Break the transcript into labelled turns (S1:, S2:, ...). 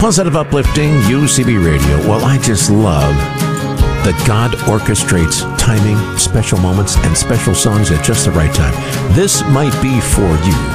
S1: Positive, uplifting UCB Radio. Well, I just love that God orchestrates timing, special moments, and special songs at just the right time. This might be for you.